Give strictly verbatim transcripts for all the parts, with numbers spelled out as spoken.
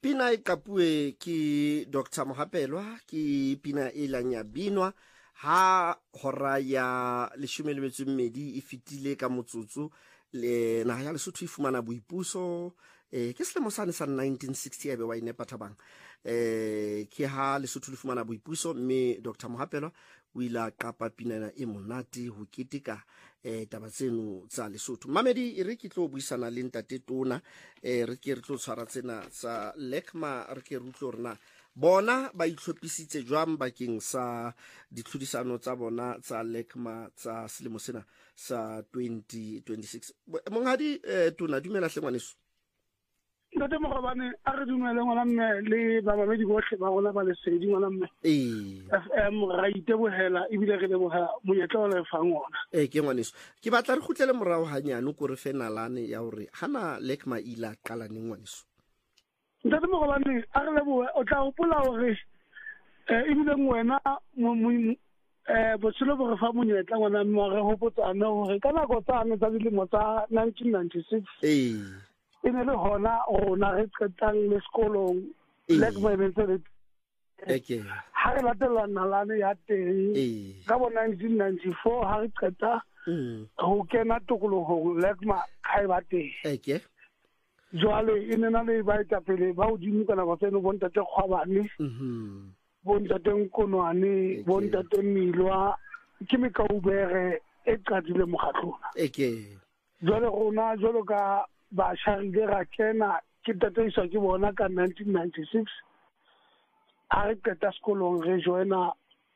pina e kapue ki Doctor Mohapelwa ki pina e la nya binwa ha hora ya leshome le metso e mmedi e fitile ka motsotso le naha ya Lesotho e fumana boipuso eh ke selemo sane sa nineteen sixty ebe wa inepa thabang eh ke ha Lesotho le fumana boipuso mme Doctor Mohapelwa o ila qapa pinana e monate ho ketika eh taba tseno tsa Lesotho. Mamedi re ke tlo buisana le ntate tona eh re ke re tlo tshwara tsena sa Lekma re ke rutlo rena bona ba itlhopisitse jwang bakeng sa ditlhodisano tsa bona tsa Lekma tsa selemo sena sa twenty twenty-six. Mongadi eh tona dumela hle ngwaneso. Ntate Mogabane a re dumele ngwana mme le ba babedi bohle ba rona ba lesedi ngwana mme eh F M ra itebohela ebile re leboha monyetla o le fang ona eh ke ngwaneso ke batla re khutlele morao hanyane ko re fenalane ya hore hana Lekma ila qala ne ngwaneso. Ntate Mogabane a re leboha o tla hopola hore eh ebile ngwena eh botshelo bo re fa monyetla ngwana mme re hopotsana hore ka nako tsane tsa dilemo tsa nineteen ninety-six eh ene le hona rona re qetang le sekolong Lekma e ntse le okay ha re latela nalane ya teng ka bo nineteen ninety-four ha re qeta ho kena tokolohong Lekma ha e ba teng okay jwale ene na le ba eta pele ba o dimo kana ba tseno bonta te khwabane mhm bonta te nkonwane bonta te milwa ke me ka ubere e qadile mokgatlona okay jwale rona jwalo ka ba sharile ra kena ke tataiswa ke bona ka nineteen ninety-six a re qeta sekolong re joina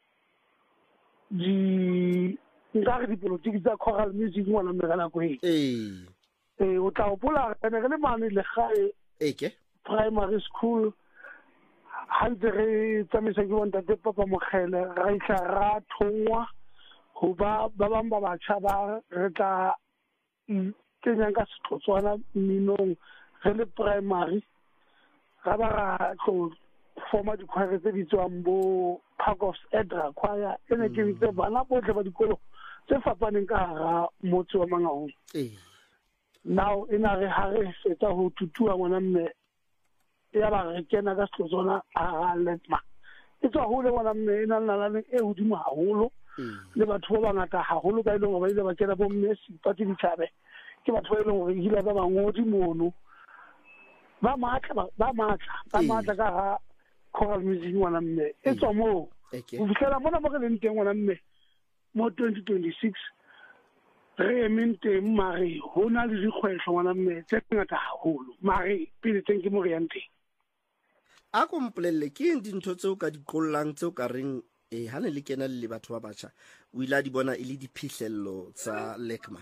di nka re dipolitiki tsa choral music ngwana mme ka nako e eh eh o tla hopola re ne re le mane le gae okay primary school ha ntse re tsamisa ke bonta te papa Mogele ra itla ra thongwa ho ba ba bang ba batjha ba re tla ke nyanga Setswana minong re le primary ga ba ra tlo forma di choir tse di tswang bo Park of Edra choir ene ke ntse bana botle ba dikolo tse fapaneng ka hara motse wa Mangaung eh now ina re ha re feta ho tutua ngwana mme ya ba re kena ka Setswana a Lekma e tswa ho le ngwana mme ina nalane e hodimo haholo le batho ba bangata haholo ba ile go ba ile ba kena bo Messi pati di tsabe ke batho ba ile go hila ba bangodi mono ba matla ba matla ba matla ka ha choral music ngwana mme e tswa mo o fihlela mona mo re leng teng ngwana mme mo twenty twenty-six re mente mare hona le dikgwehlo ngwana mme tse ngata haholo mare pele teng ke mo re yang teng a komplelle ke dintho tseo ka diqollang tseo ka reng eh hane le kena le batho ba batjha o ila di bona ile diphihlello tsa Lekma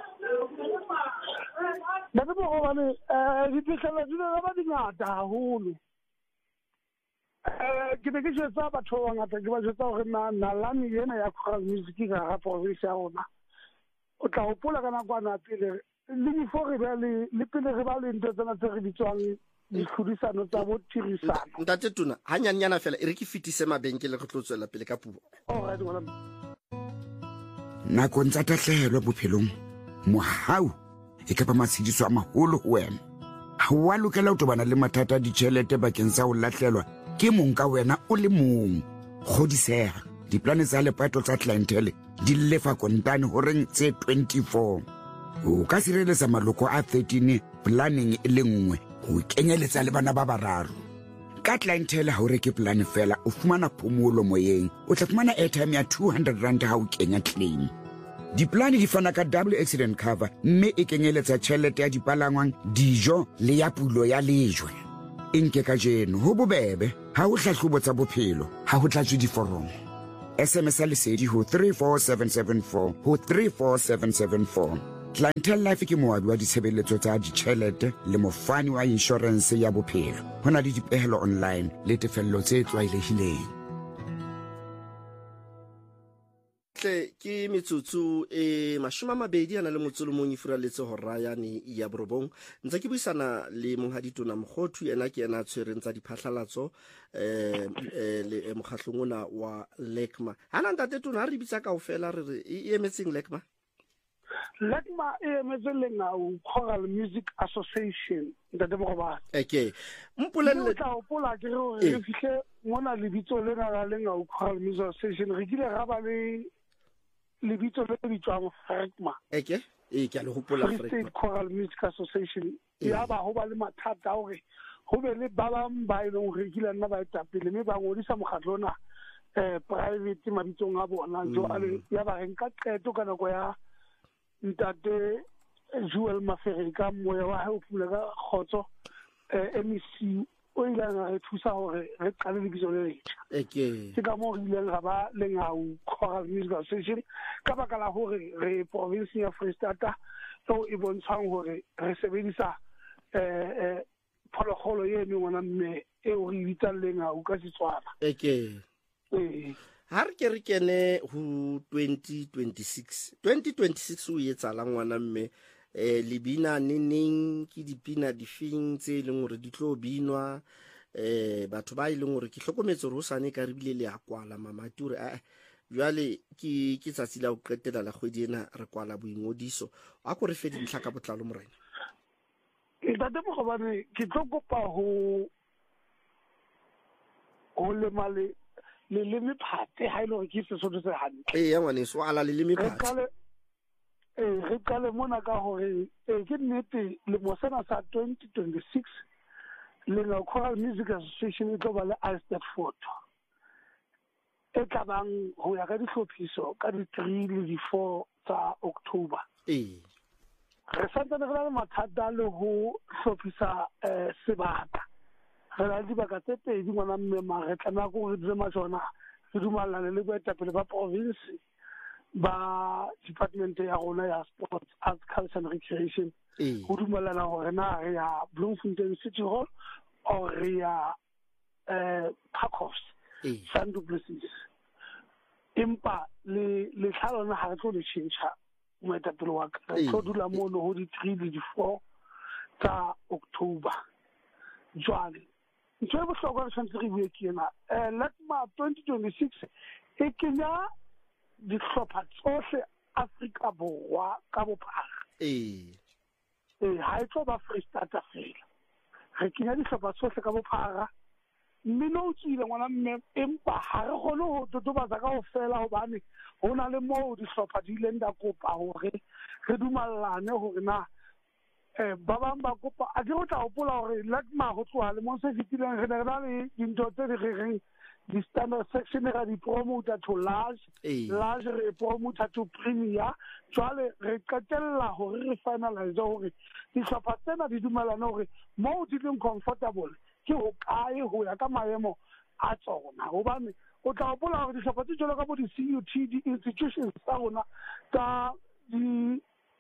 ba be go bane eh diphihlello di le ba di ngata haholo eh ke be ke jwetsa batho ba ngata ke ba jwetsa hore na nalane yena ya choral music ka ga province ya rona o tla hopola kana kwana pele le before re le le pele re ba le ntse tsena tse re di tswang di khudisano tsa bo tirisano ntate tona hanyanyana fela e re ke fitise mabenkele re tlo tswela pele ka puo all right ngwana nako ntsa tahlehelo bophelong mohau e ka ba matshidiso a maholo ho wena ha wa lokela ho tobana le mathata a ditjhelete bakeng sa ho lahlelwa ke mong ka wena o le mong kgodiseha diplane tsa lepato tsa clientele di lefa kontane ho reng tse twenty-four o ka sireletsa maloko a thirteen planning e le nngwe ho kenyeletsa le bana ba bararo ka clientele ha o reke plan fela o fumana phomolo moyeng o tla fumana airtime ya two hundred rand ha o kenya claim diplane di fana ka double accident cover mme e kenyeletsa tjhelete ya dipalangwang dijo le ya pulo ya lejwe inke ka jeno ho bobebe ha o hlahlobo tsa bophelo ha ho tlatswe diforomo S M S lesedi ho three four seven seven four ho three four seven seven four Clientele Life ke moabi wa ditshebeletso tsa ditjhelete le mofani wa insurance ya bophelo hona le dipehelo online le tefello tse tlwaelehileng tle ke metsotso e mashoma mabedi ana le motsolo mong ifura letse hora yane ya borobong ntse ke buisana le monghadi tona Mokgothu ena ke ena tshwereng tsa diphatlalatso eh le mokgahlongona wa Lekma hana ntate tona re bitsa kaofela re re e emetseng Lekma Lecma e emetse Lengau Choral Music Association ntate Mogobane. Okay. Mpolelle tla opola ke re re fihle mona lebitso lena la Lengau Choral Music Association re kile ra ba le lebitso le bitswang Frekma. Okay. E ke a le hopola Free State Choral Music Association. Ya ba ho ba le mathata hore ho be le ba bang ba ile ho rekile nna ba etapele mme ba ngodisa mokgatlo ona eh private mabitsong a bona jo ale ya ba renka qeto ka nako ya ntate Joel Mafereka moya wa ho pula ka khotso eh M C o ile a re thusa hore re qale le bitso le letša. Okay. Ke ka mo re ile ga ba Lengau Choral Music Association ka baka la hore re province ya Free State so e bontshang hore re sebedisa eh eh phologolo ye me ngwana mme e o re bitsa Lengau ka Setswana. Okay. Eh ha re ke re kene ho twenty twenty-six twenty twenty-six o etsala ngwana mme eh libina neng ke dipina difeng tse leng hore di tlo binwa eh batho ba ileng hore ke hlokometse hore o sane ka re bile le a kwala mama ture a jwale ke ke tsatsi la o qetela la kgwedi ena re kwala boingodiso a go re fe dintlha ka botlalo morena. Ntate Mogobane ke tlo kopa ho ho le male le le mephathe ha ile hore ke Sesotho se hantle. Eh ya ngwaneso ala le le mephathe. Eh re qale mona ka hore eh ke nnete le mosana sa twenty twenty-six Lengau Choral Music Association e tlo ba le Alsted photo e tla bang ho ya ka dihlophiso ka di three le di four tsa October. Eh re santane re na le mathata le ho hlophisa eh sebaka re la dibaka tse pedi ngwana mme ma re tla go re dile majona re dumallane le boetapele ba province ba department ya rona ya sports arts culture and recreation go dumallana hore na re ya Bloemfontein City Hall or re ya eh Parkhouse Sandu Places impa le le tlhalona ha re tlo le tšhentšha moetapele wa ka re tlo dula mono ho di three le di four tsa October. Jwale ntse bo hloka re tshwantse re bue ke ena eh Lecma twenty twenty-six e kenya dihlopha tsohle Afrika Borwa ka bophara. Eh eh ha e tlo ba Free State fela re kenya dihlopha tsohle ka bophara mme no tsile ngwana mme empa ha re gone ho totobatsa ka ho fela hobane hona le mo dihlopha di ile nda kopa hore re dumallane hore na eh ba bang ba kopa a di go tla hopola hore Lecma go tloha le mo se fitileng re ne re na le dintho tse di reng di standard section ra di promoter to large large re promoter to premier jwale re qetella hore re finalize hore dihlopha tsena di dumelana hore mo di leng comfortable ke ho kae ho ya ka maemo a tsona hobane o tla hopola hore dihlopha tse jwalo ka bo di C U T di institutions tsa rona ka di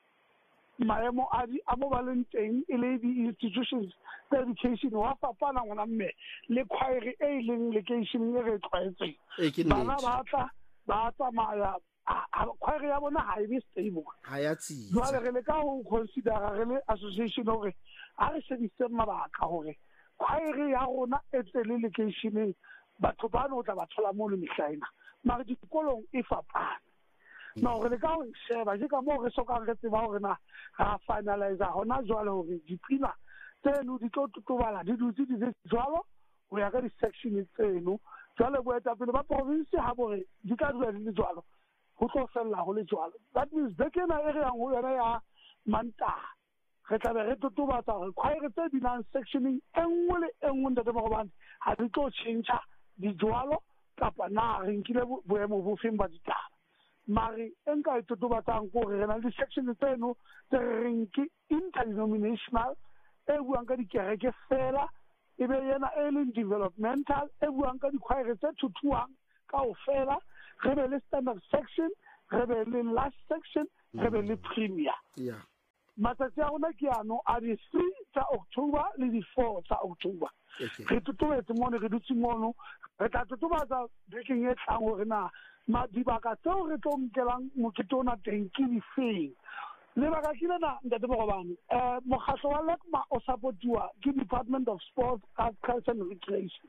maemo a di a mo baleng teng e le di institutions tsa education wa fapana ngwana mme le choir e leng location e re tlwaetseng bana ba tla ba tsamaya choir ya bona ha e be stable ha ya tsi jwale re le ka ho consider re le association hore ha re shebise mabaka hore choir ya rona e tsele location batho ba no tla ba thola mo le mehlaena mara dikolong e fapana. No re le ka ho sheba je ka mo re soka re tseba hore na ra finalize hona jwale hore dipina tseno di tlo tutubala di dutse di jwalo ho ya ka di section tseno jwale boetapele ba province ha bore di ka dula di jwalo ho tlo fella ho le jwalo. That means bekena e re yang ho yona ya Manta re tla be re tutubatsa hore choir tse binang sectioning engwe le engwe ntate Mogobane ha di tlo tšhentšha di jwalo kapa na re nkile boemo bo feng ba ditaba mari enka e tutubatsang ko re na le section tseno tse re reng ke interdenominational e buang ka dikereke fela e be yena e leng developmental e buang ka dikhwaere tse thuthuang ka o fela re be le standard section re be le last section re be le premier. Yeah. Matsatsi a rona ke ano a di three tsa October le di four tsa October. Re tutubetse mono re dutse mono re tla tutubatsa breaking e tlang hore na ma dibaka tseo re tlo nkelang mokete ona teng ke difeng lebaka ke lena ntate Mogobane um mokgatlo wa Lecma o supportiwa ke Department of Sports, Arts, Culture and Recreation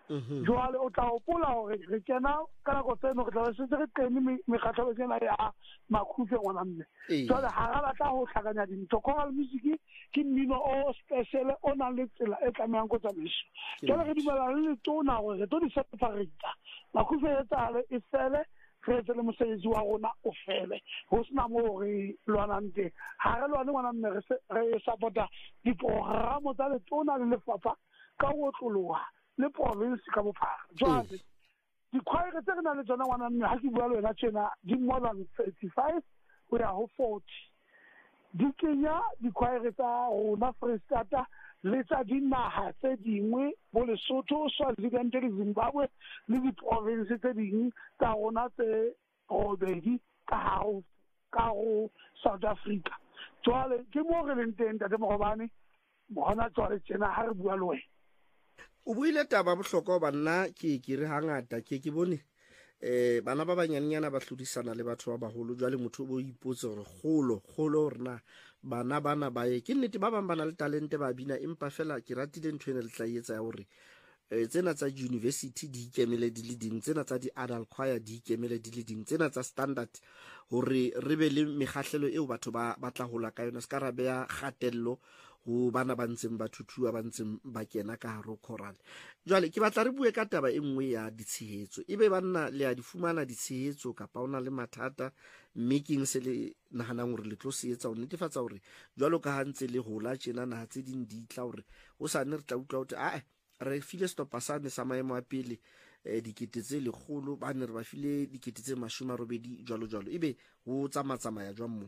jwale o tla opola gore re kena ka nako tseno re tla re setse re tene mekgatlho tsena ya Makhufeng ngwana mme jwale ga ra batla go tlhakanya dintho choral music ke mmino o special o nang le tsela e tlamehang go tsamaiso jwale re dumela le letona gore re tlo di separate Makhufeng e tsale e fele re etse le mosebetsi wa rona o fele go sena mo re lwanang teng ga re lwane ngwana mme re supporta diprogramo tsa letona le lefapha ka go tlologa le province ka bophara jwale dikhwaere tse re na le tsona ngwana mme ga ke bua le wena tjena di more than thirty-five go ya go forty di kenya dikhwaere tsa rona Freestata le tsa dinaga tse dingwe bo Lesotho Swaziland le Zimbabwe le diprovince tse dingwe tsa rona tse robedi ka go South Africa jwale ke mo re leng teng tate Mogobane bona tswale tjena ha re bua le wena o buile taba bohlokwa banna ke ke re hangata ke ke bone eh bana ba banyanyana ba hlodisana le batho ba baholo jwale motho bo ipotse gore golo golo rena bana bana ba ye ke nnete ba bang bana le talente ba bina empa fela ke ratile ntwe ene le tla etsa ya gore eh tsena tsa university di ikemele di le ding tsena tsa di adult choir di ikemele di le ding tsena tsa standard gore re be le megahlelo eo batho ba batla hola ka yona ska rabe ya gatello go bana ba ntseng ba thuthua ba ntseng ba kena ka haro choral jwale ke batla re bue ka taba e nngwe ya ditshehetso ebe banna le a di fumana ditshehetso kapa ona le mathata making se le nahanang gore le tlo se etsa o netefatsa gore jwalo ka hantse le hola tjena na tse ding di tla gore o sa ne re tla utlwa utlwa a re file stopa sane sa maemo a pele eh dikete tse legolo ba ne re ba file dikete tse mashome a robedi jwalo jwalo ebe ho tsamatsamaya jwa mmo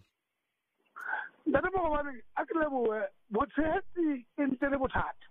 ntate Mogobane a ke leboe botshehetsi e ntse le bothata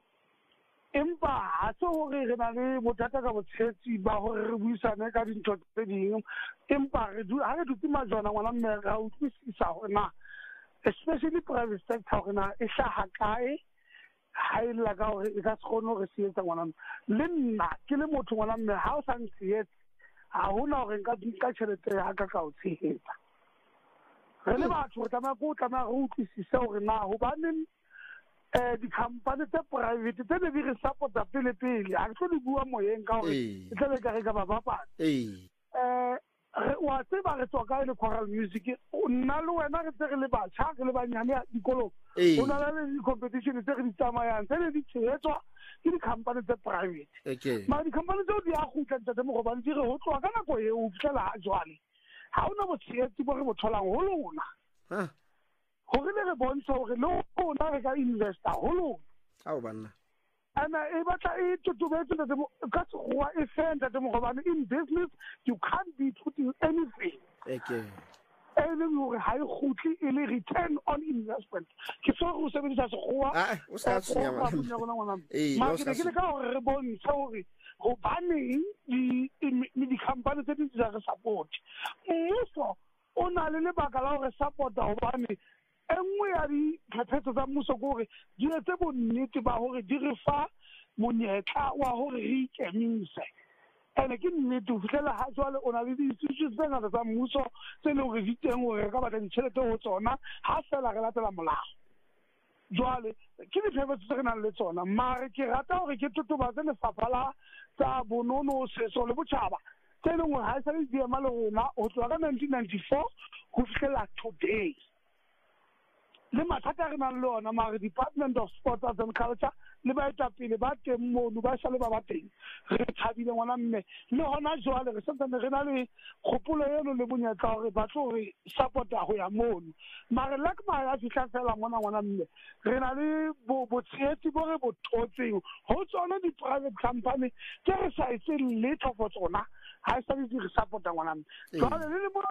empa ha se gore re na le bothata ka botshehetsi ba gore re buisane ka dintho tse ding empa re ha re dutse majwana ngwana mme ra utlwisisa gore na especially private sector gore na e hlaha kae ha e la ka gore e ka se kgone gore se etsa ngwana le nna ke le motho ngwana mme ha o sa ntshehetsa ha hona gore nka ka tšhelete ya ka ka o tshehetsa re le batho re tsamaya go tsamaya re utlwisise gore na hobaneng eh di-company tse private tse di re support-a pele pele ha ke tlo di bua moyeng ka gore e tlabe ka re ka ba bapala eh wa tseba re tswa kae le choral music nna le wena re tse re le batjha re le banyane dikolong o na le di-competition tse re di tsamayang tse di tshehetswa ke di-company tse private mara di-company tseo di a gutla ntate Mogobane di re ho tloa ka nako eo fitlhela ha jwale ha ona botshehetsi bo re bo tholang ho lona gore le re bontsha gore le rona re ka investa ho lona ao banna ana e batla e tutubetse ka sekgowa e fe ntate Mogobane in business you can't be putting anything okay e leng gore ha e gutli e le return on investment ke so go sebedisa sekgowa ah o sa tsenya ngwana eh ma ke ke ka gore re bontsha gore go baneng di-company tse di tsa re support mmuso o na le lebaka la gore supporta gobane e nngwe ya ditlhatlhetso tsa mmuso ke gore di etse bonnete ba gore di re fa monyetla wa gore re ikemise ene ke nnete o fitlhela ha jwale o na le di-institutions tse ngata tsa mmuso tse e leng gore di teng gore re ka batla ditšhelete go tsona ha fela re latela molao jwale ke diphephetso tse re nang le tsona mare ke rata gore ke totobatse lefapha la tsa bonono setso le botjhaba tse leng gore ha e sa le di ema le rona go tloa ka nineteen ninety-four go fitlhela today le mathata re nang le ona mare Department of Sports Arts and Culture le baetapele ba teng mono ba sale ba ba teng re thabile ngwana mme le hona jwale re santsane re na le kgopolo eno le bonyetla gore ba tlo re support-a go ya mono mare le ka ya fihla fela ngwana ngwana mme re na le botshehetsi bo re bo thotseng ho tsona di-private company tse re sa etse letho for tsona ha e sa di re support-a ngwana mme jwale le le mo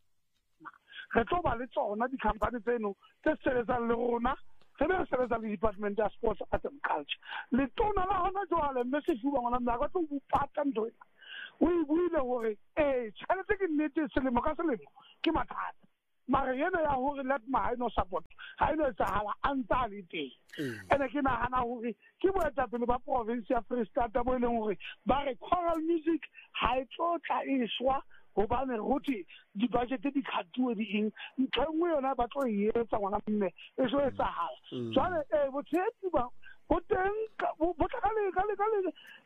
re tlo ba le tsona di-company tseno tse sebetsang le rona re be re sebetsa le Department ya Sports Arts and Culture le tona la hona jwale mme sefuba ngwana mme a ka tlo bopata ntho ena o e buile gore ee tšhelete ke nnete selemo ka selemo ke mathata mare ena ya gore let ma no support ha eno etsahala a ntse a le teng ene ke nagana gore ke boetapele ba province ya Freestata bo e leng gore ba re choral music ha e tlo tla e swa gobane gothe di-budget di kgathiwe di eng ntho nngwe yona ba tlo e etsa ngwana mme e so etsagala jwale ee botshehetsi ba bo teng bo tla ka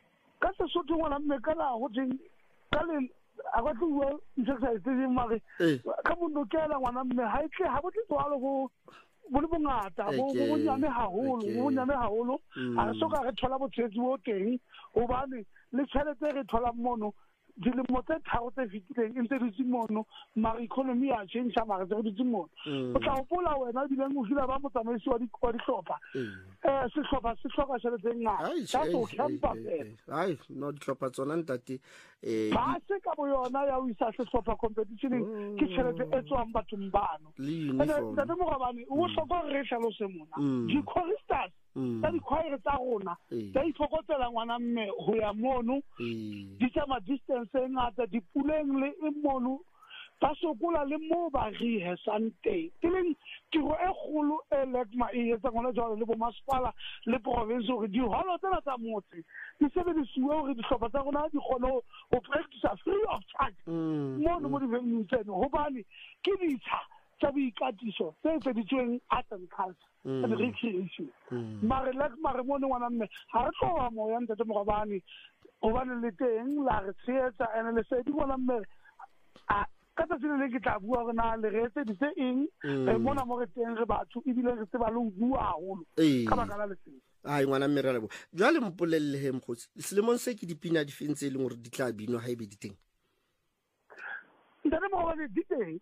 ka Sesotho ngwana mme kana go teng ka le a ba tlo exercise tse mare ka monokela ngwana mme ha itle ha botle tswalo go bo le bongata bo bo nyane haholo bo nyane haholo a so ka re thola botsetsi bo teng o bane le tšhelete re thola mono dilemo tse tharo tse fitileng ntse di tse mono mare economy ya change mare tse di tse mono o tla o pola wena di leng o fila ba motsamaisi wa di wa di hlopa eh se hlopa se hloka tšhelete ngata tsa so campa ai no di hlopa tsona ntate eh ba se ka bo yona ya o isa se hlopa competition ke tšhelete e tswang bathong bano ntate mo gabane o hloka re hlalo se mona di choristers tsa dikhwaere tsa rona tsa itlhokotsela ngwana mme go ya mono di tsama distance e ngata dipuleng le e mono ba sokola le mo ba rehesang teng ke leng tiro e kgolo e lekma e etsa ngwana jalo le bo masepala le province gore di holo tsena tsa motse di sebedisiwe gore dihlopha tsa rona di kgone go practice free of charge mono mo di-venue tseno gobane ke ditsha tsa boikatiso tse etseditsweng art and culture and recreation mare like mare mo ngwana mme ha re tlo wa mo ya ntate mo gabane gobane le teng la re tsheetsa ene le se di bona mme a ka tsa tsene le ke tla bua gore na le re etse di tse eng re bona mo re teng re batho e bile re tseba le go bua haholo ka baka la letseng ai ngwana mme re lebo jwale mpolelle he mkhotsi selemong se ke dipina di fentse le gore di tla binwa ha ebe di teng ntate mo gabane di teng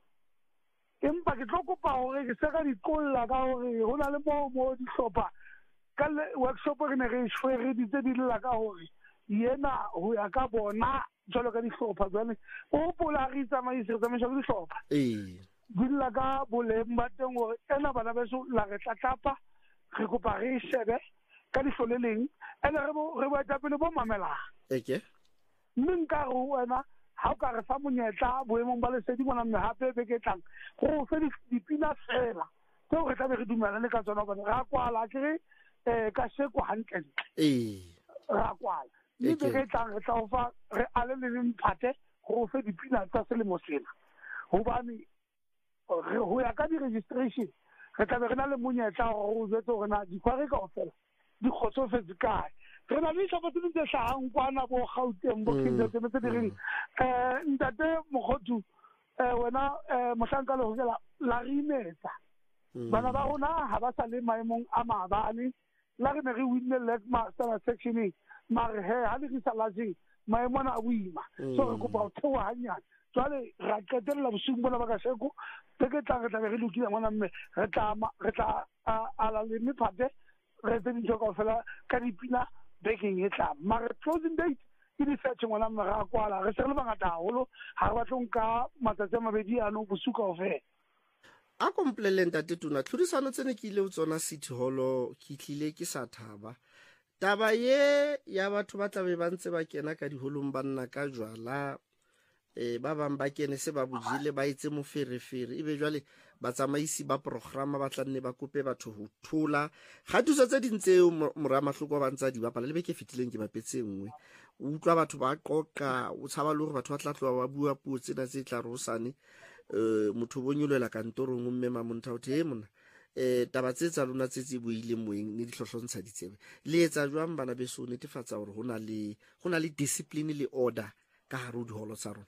empa ke tlo kopa gore ke se ka di qolla ka gore ho na le mo mo di hlopa ka workshop re ne re shwere di tse di lla ka gore yena ho ya ka bona jalo ka di hlopa jane o pola re tsamaise re tsamaisa di hlopa eh di lla ka boleng ba teng gore ena bana ba so la re tlatapa re kopa re shebe ka di foleleng ene re bo re ba tapele bo mamela eke mme nka re wena ha o ka re fa monyetla boemong ba lesedi bona mme hape be ke tlang go fe dipina fela tseo re tla be re dumelane ka tsona bona ra kwala ke eh ka sheko hantle eh ra kwala mme be ke tlang re tla o fa re ale le mpate go fe dipina tsa selemo sena hobane re ho ya ka di registration re tla be re na le monyetla go jwetsa gore na di kware ka ofela di khotsofetse kae re na le tlhapa tse tse hlahang kwana bo Gauteng bo Kinde tse tse di reng eh ntate Mogothu eh wena eh mohlanka le ho fela la re imetsa bana ba rona ha ba sa le maemong a mabane la re ne re winne leg master sectioning mare he ha le re sa laje maemong a buima so re kopa o thewa hanyane jwale ra qetella bosiung bona ba ka sheko ke tla re tla re lokile ngwana mme re tla re tla ala le mepate re tse di tloka fela ka dipina baking e tla mare closing date ke di search ngwana mme ra kwala re se re le bangata haholo ha re batlong ka matsatsi a mabedi ano bosuka ofela a komplele ntate tuna tlhodisano tsene ke ile o tsona City Hall ke tlile ke sa thaba taba ye ya batho ba tla be ba ntse ba kena ka diholong ba nna ka jwala eh ba bang ba kene se ba bojile ba itse mo ferefere ebe jwale ba tsamaisi ba programa ba tla nne ba kope batho ho thola ga thusa tse dintseo mora mahloko ba ntsa di bapala le be ke fitileng ke bapetse nngwe o utlwa batho ba qoqa o tshaba le gore batho ba tla tloa ba bua puo tsena tse tla rosane eh motho bonyolela kantorong mme mamonta o the mona eh taba tse tsa lona tse tse buile moeng ne di hlohlontsa ditsebe le etsa jwang bana be so netefatsa gore hona le hona le discipline le order ka haro di holo tsa rona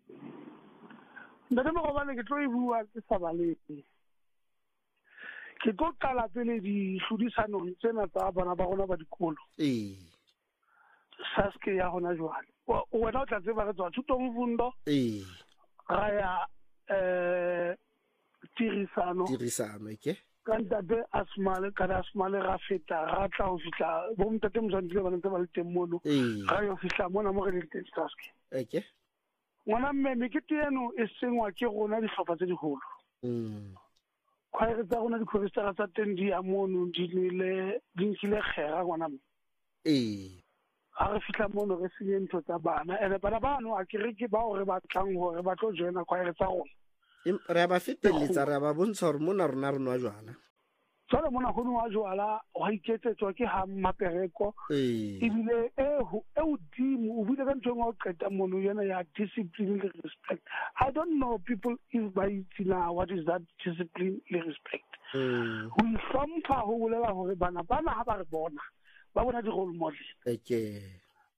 ntate mo gobane ke tlo e bua ke sa baletse ke tlo qala pele di hlodisanong tsena tsa bana ba rona ba dikolo eh saske ya hona jwale wena o tla tseba re tswa thutong vundo eh ra ya eh tirisano tirisano ke ka ntate Asmale ka Asmale ra feta ra tla ho fitla bo ntate Mzandile ba ntse ba le teng mono ra yo fitla mona mo re le teng saske eke ngwana mme me ke teno e sengwa ke rona dihlopha tse diholo mm khwaere tsa rona di choristera tsa teng di amono di le di nkile kgera ngwana mme eh a re fitla mono re se ntho tsa bana ene bana bano a ke re ke ba hore ba tlang hore ba tlo joina khwaere tsa rona re ba feteletsa re ba bontsha hore mona rona rona jwala jwale mona go nwa jwala wa iketsetswa ke ha mapereko ebile e e udimo o bile ka ntho ngwa o qeta mono yena ya discipline le respect. I don't know people if by now what is that discipline le respect. Ho hlompha ho bolela hore bana bana ha ba re bona ba bona di role model. Okay.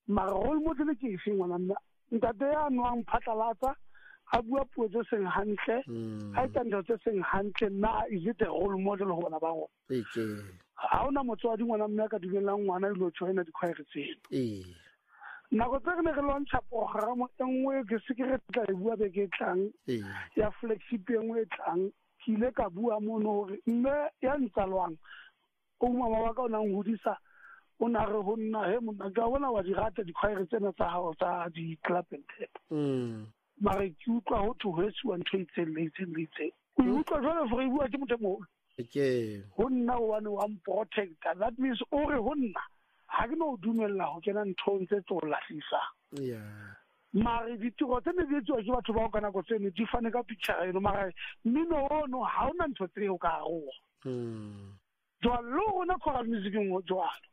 mara role model ke efe ngwana nna ntate ya nwang phatlalatsa a bua puo tse seng hantle a etsa ntho tse seng hantle na is it a role model ho bona ba go eke ha ona motswadi ngwana mme ka dumelang ngwana ile o joina dikhwaere tseno eh nako tse re ne re launcha program e nngwe ke se ke re tla e bua be ke tlang eh ya flagship e nngwe e tlang ke ile ka bua mono hore mme ya ntsalwang o mama wa ka o nang hodisa o na re ho nna he monna ka bona wa di rata dikhwaere tsena tsa hao tsa di club and tap mm mara ke utlwa ho to hwetsuwa ntho e itseng le itseng le itseng o utlwa jwale for e bua ke motho moholo eke ho nna o wane wa protector that means o re ho nna ha ke no dumella ho kena nthong tse tlo lahlisa yeah mara ditiro tse ne di etswa ke batho ba o ka nako tseno di fane ka picture eno mara mmino ono ha ona ntho tseo ka haro mm jwalo lo rona choral music mo jwalo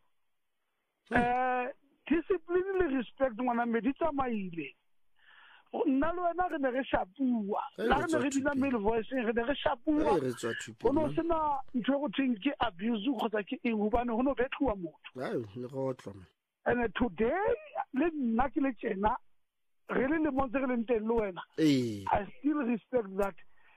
eh discipline le respect ngwana me di tsamaile nna le wena re ne re shapua la re ne re dina male voice re ne re shapua re tswa thupi ono sena ntho go thing ke abuse kgotsa ke eng hobane ho no betluwa motho ayo le go tlwa and today le nna ke le tsena re le le montse re le nteng le wena eh I still respect that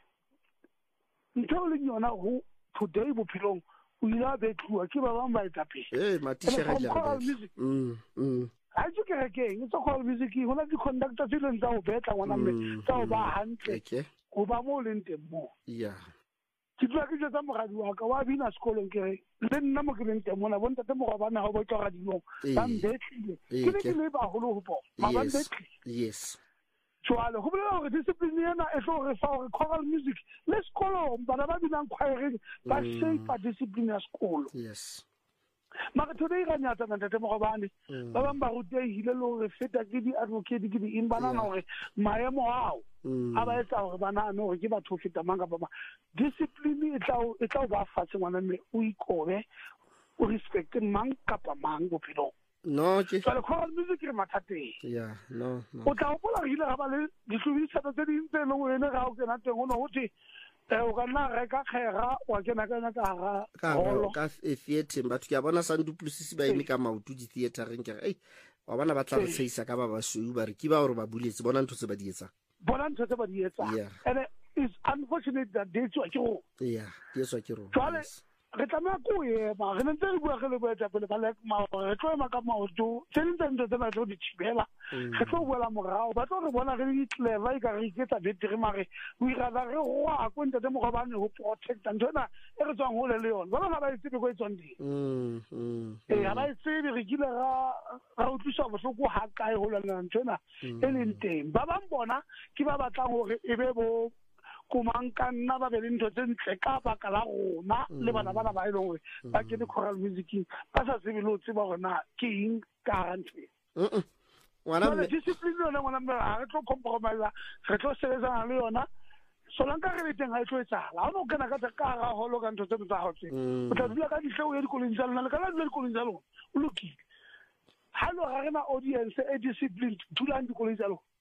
ntho le nyona ho today bophelong o ila betluwa ke ba bang ba etsa pele eh matisha ga mm mm ha ke ke ke eng tsa choral music ho na di conductor tse leng tsa ho betla ngwana mme tsa ho ba hantle okay go ba mo le nteng mo yeah ke tla ke tsa moradi wa ka wa bina sekolong ke re le nna mo ke leng teng mona bonta te mo ga bana ha bo tla radimo ba mbetlile ke ne ke le ba holo ho bo ma ba mbetlile yes jwale go bolela hore discipline yana e tlo re fa hore choral music le sekolong bana ba binang choireng ba shape discipline ya sekolo yes mara today ga nyatsa nna tete mo gobane ba bang ba rutehile le hore feta ke di advocate ke di imbanana hore maemo ao a ba etsa hore bana no hore ke batho feta manga ba discipline e tla e tla ba fatshe ngwana mme o ikobe o respect mang kapa mang bophelong no ke so le choral music re mathateng yeah no no o tla gopola re ile ga ba le dihlobisano tse dintse le go ene ga o kena teng go no go the o ka nna re ka kgera wa kena ka ka ka ka theater batho ke a bona sa nduplusisi ba eme ka maoto di theatereng ke ei wa bona ba tla re tseisa ka ba ba sweu ba re ke ba hore ba buletse bona ntho tse ba di etsa bona ntho tse ba di etsa and it's unfortunate that they tswa ke go yeah di tswa ke ro re tlamea ko ema re ntse re bua ge le boetsa pele ba like ma re tlo ema ka maoto tse ntse ntse tse ba tlo di thibela re tlo buela morao ba tlo re bona re di clever ka re iketsa betere mare o irala re goa ko ntse mo go bane ho protect ntona e re tswang hole le yona bona ba itse go etswang di mm mm eh ba itse re kile ga ga o tlusa bohloko ha kae ho lona ntona e leng teng ba bang bona ke ba batlang hore e be bo kumang ka nna ba be le ntho tse ntle ka baka la rona le bana bana ba ile hore ba ke di choral music ba sa tsebe lo tseba rona ke eng ka rantse mm ngwana mme discipline yona ngwana mme ha re tlo compromise re tlo sebetsana le yona solanka re le teng ha e tlo etsala ha o no kena ka ka ga holo ka ntho tse tsa ho tse o tla dula ka dihleo ya dikolong tsa lona le ka la dula dikolong tsa lona o lokile ha lo ga rena audience e discipline dulang dikolong tsa lona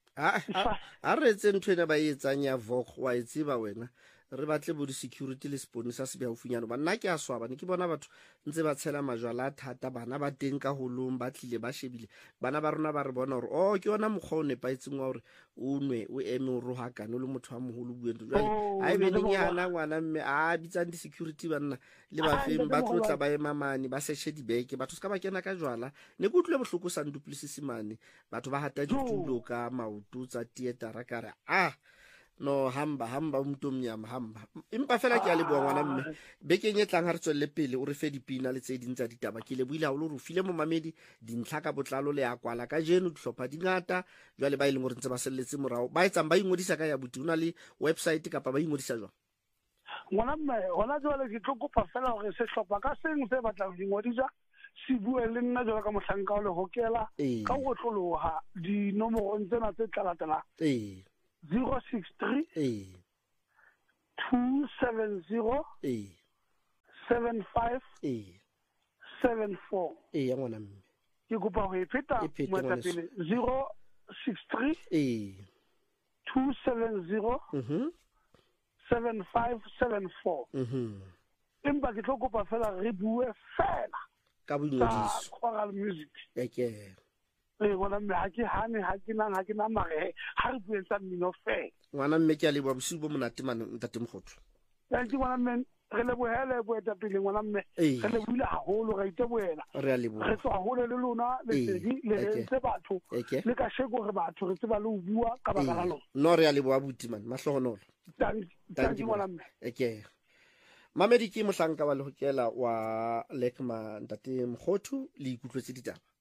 a re etse ntho ena ba e etsang ya vok wa e tseba wena re batle bo di-security le sepone sa se be haufinyana ba nna ke a swaba ne ke bona batho ntse ba tshela majwala a thata bana ba teng ka holong ba tlile ba shebile bana ba rona ba re bona hore o ke yona mokgwa o nepaetseng wa hore o nwe o eme o rohakane o le motho wa moholo bueng jwale a e be leng yana ngwana mme a bitsang di-security banna le ba feng ba tlo tla ba ema mane ba seshe dibeke batho ska ba kena ka jwala ne ke utlwe bohloko sa nduplisisi mane batho ba hata ditulo ka maoto tsa theater ka re ah no hamba hamba umntu omnyama hamba impa fela ke a le bua ngwana mme bekeng e tlang ha re tswelle pele o re fe dipina le tse ding tsa ditaba ke le buile ha o le re file mo mamedi dintlha ka botlalo le ya kwala ka jeno dihlopha dingata jwale ba ileng hore ntse ba selletse morao ba etsang ba ingodisa ka ya buti una le website kapa ba ingodisa jwang ngwana mme hona jwale ke tlo kopa fela hore se hlopha ka seng se batla go ingodisa se bue le nna jwalo ka mohlanka o le hokela ka go tloloha dinomoro tsena tse tlalatala eh zero six three eh two seven zero eh seven five eh seven four eh ya ngwana mme ke kopa go ipeta mo tsa pele zero six three eh two seven zero mhm seven five seven four mhm empa ke tlo kopa fela re bue fela ka boingodiso choral music ya ke e ngwana mme ha ke hane ha ke nang ha ke na mare ha re bueng tsa mmino fela ngwana mme ke a leboa bosiu bo monate mane ntate Mokgotho ya ke ngwana mme re le bohele bo eta pele ngwana mme re le buile haholo re ite boela re a leboa re tswa hole le lona le tsedi le tse batho le ka sheko re batho re tseba le ho bua ka baka la lona no re a leboa buti man mahlohonolo tanki ngwana mme eke mamedi ke mohlanka wa le hokela wa Lekma ntate Mokgotho le ikutlwetse ditaba